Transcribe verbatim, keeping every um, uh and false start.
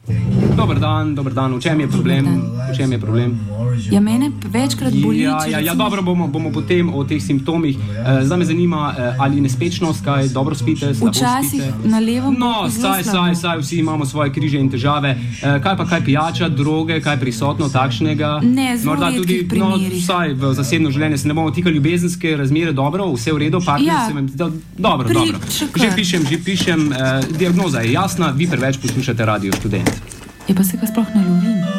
Dober dan, dober dan. V čem je problem? V čem je problem? Ja, mene večkrat boli. Ja, ja, ja, dobro, bomo, bomo potem o teh simptomih. E, zdaj me zanima, ali nespečnost, kaj dobro spite, slabo spite? Včasih na levo. No, saj, saj, saj, vsi imamo svoje križe in težave. E, kaj pa kaj pijača, droge, kaj prisotno takšnega? Ne, zelo redkih primerih. No, saj v zasebno življenje se ne bomo tikali ljubezenske razmere, dobro, vse v redu, partner ja. se vam zdi, dobro, Pri, dobro. Že pišem, že pišem, eh, diagnoza je jasna, vi preveč poslušate Radio Študent. Je pa se ga sploh ne lovim.